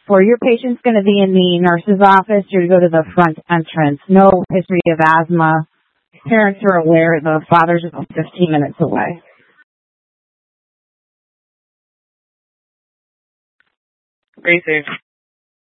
for your patient's going to be in the nurse's office. You're to go to the front entrance. No history of asthma. Parents are aware. The father's about 15 minutes away. Be safe.